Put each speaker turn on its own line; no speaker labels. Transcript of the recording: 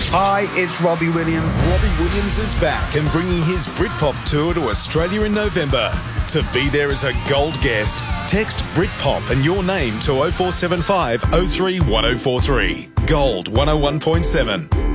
Hi, it's Robbie Williams.
Robbie Williams is back and bringing his Britpop tour to Australia in November. To be there as a gold guest, text Britpop and your name to 0475 03 1043. Gold 101.7.